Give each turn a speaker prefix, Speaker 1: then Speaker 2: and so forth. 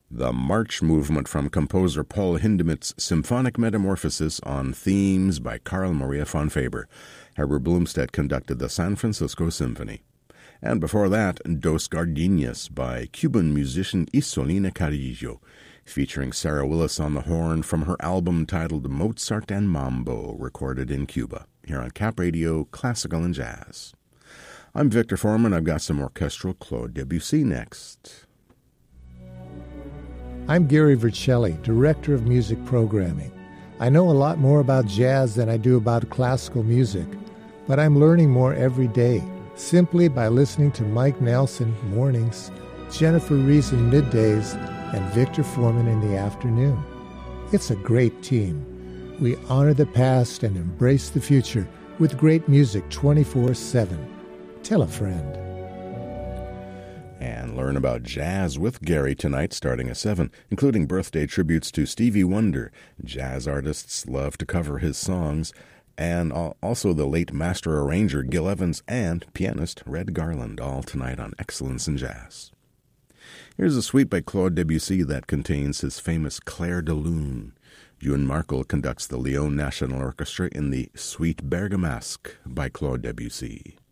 Speaker 1: The March Movement from composer Paul Hindemith's Symphonic Metamorphosis on Themes by Carl Maria von Faber. Herbert Blomstedt conducted the San Francisco Symphony. And before that, Dos Gardenias by Cuban musician Isolina Carrillo, featuring Sarah Willis on the horn from her album titled Mozart and Mambo, recorded in Cuba, here on Cap Radio, Classical and Jazz. I'm Victor Foreman. I've got some orchestral Claude Debussy next.
Speaker 2: I'm Gary Vercelli, Director of Music Programming. I know a lot more about jazz than I do about classical music, but I'm learning more every day, simply by listening to Mike Nelson mornings, Jennifer Reason middays, and Victor Foreman in the afternoon. It's a great team. We honor the past and embrace the future with great music 24/7. Tell a friend.
Speaker 1: And learn about jazz with Gary tonight starting at 7, including birthday tributes to Stevie Wonder. Jazz artists love to cover his songs, and also the late master arranger Gil Evans and pianist Red Garland, all tonight on Excellence in Jazz. Here's a suite by Claude Debussy that contains his famous Clair de Lune. Ewan Markel conducts the Lyon National Orchestra in the Suite Bergamasque by Claude Debussy.